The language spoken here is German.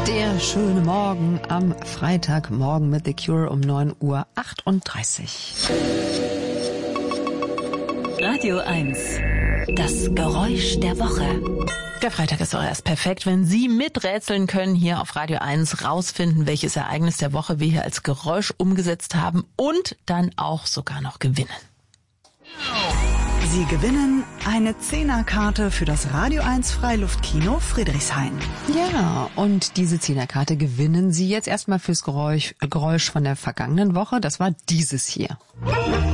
Der schöne Morgen am Freitagmorgen mit The Cure um 9:38 Uhr. Radio 1. Das Geräusch der Woche. Der Freitag ist doch erst perfekt, wenn Sie miträtseln können, hier auf Radio 1 rausfinden, welches Ereignis der Woche wir hier als Geräusch umgesetzt haben und dann auch sogar noch gewinnen. Sie gewinnen eine 10er-Karte für das Radio 1 Freiluftkino Friedrichshain. Ja, und diese 10er-Karte gewinnen Sie jetzt erstmal fürs Geräusch von der vergangenen Woche. Das war dieses hier.